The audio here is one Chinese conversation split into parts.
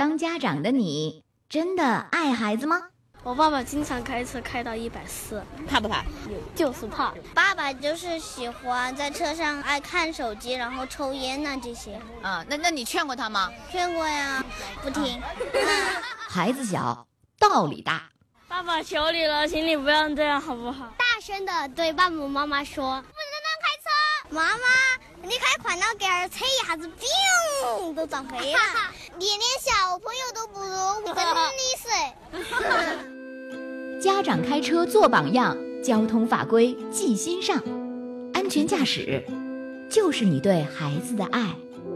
当家长的你真的爱孩子吗？ 我爸爸经常开车开到140， 怕不怕？ 就是怕。 爸爸就是喜欢在车上爱看手机，然后抽烟呐这些。 啊，那你劝过他吗？ 劝过呀，不听。 孩子小，道理大。 爸爸求你了，请你不要这样好不好？ 大声的对爸爸妈妈说，不能乱开车。妈妈，你开快了点儿，车一下子砰都撞飞了。连小朋友都不如，真的是。 家长开车做榜样，交通法规记心上，安全驾驶就是你对孩子的爱。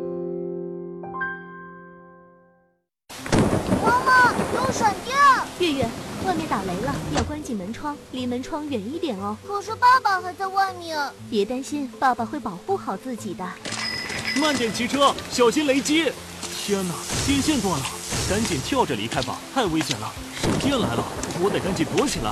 妈妈，有闪电！ 月月，外面打雷了，要关紧门窗，离门窗远一点哦。 可是爸爸还在外面。 别担心，爸爸会保护好自己的。 慢点骑车，小心雷击！天哪，电线断了，赶紧跳着离开吧，太危险了！手电来了，我得赶紧躲起来。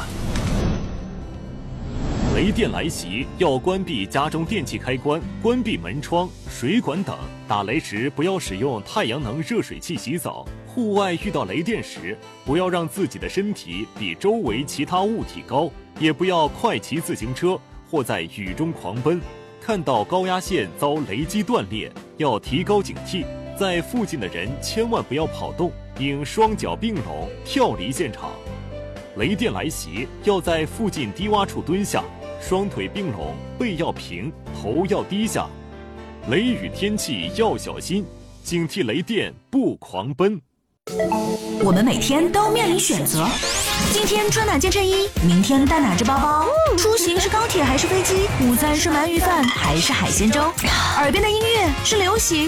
雷电来袭，要关闭家中电器开关，关闭门窗、水管等。打雷时不要使用太阳能热水器洗澡。户外遇到雷电时，不要让自己的身体比周围其他物体高，也不要快骑自行车或在雨中狂奔。看到高压线遭雷击断裂，要提高警惕。在附近的人千万不要跑动，应双脚并拢跳离现场。雷电来袭，要在附近低洼处蹲下，双腿并拢，背要平，头要低下。雷雨天气要小心，警惕雷电不狂奔。 我们每天都面临选择，今天穿哪件衬衣，明天带哪只包包，出行是高铁还是飞机，午餐是鳗鱼饭还是海鲜粥，耳边的音乐是流行